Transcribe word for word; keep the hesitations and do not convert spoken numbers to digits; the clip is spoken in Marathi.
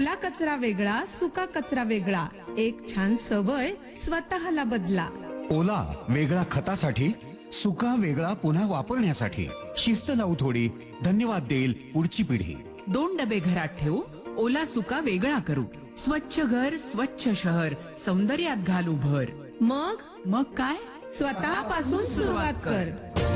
ओला कचरा वेगळा, सुका कचरा वेगळा. एक छान सवय स्वतःला बदला. ओला वेगळा खतासाठी, सुका वेगळा पुन्हा वापरण्यासाठी. शिस्त लावू थोडी, धन्यवाद देईल पुढची पिढी. दोन डबे घरात ठेवू, ओला सुका वेगळा करू. स्वच्छ घर, स्वच्छ शहर, सौंदर्यात घालू भर. मग मग काय? स्वतःपासून सुरुवात कर.